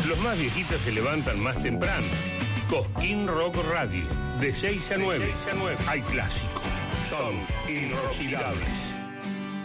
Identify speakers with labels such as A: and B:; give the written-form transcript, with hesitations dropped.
A: Los más viejitos se levantan más temprano. Cosquín Rock Radio, de 6 a 9. Hay clásicos, son inoxidables.